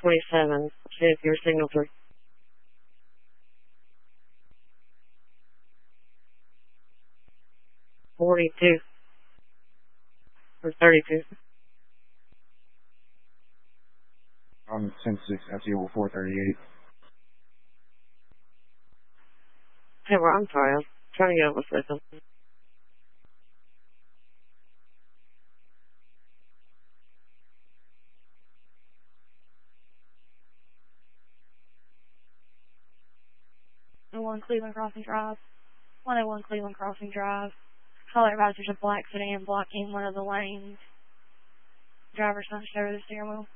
27. See if your signal through. 42. Or 32. I'm 10-6, FTO 438. Hey, well, I'm sorry. I'm trying to get up with something. One Cleveland Crossing Drive. 101 Cleveland Crossing Drive. Call advisors, a black sedan blocking one of the lanes. Driver's hunched over the steering wheel.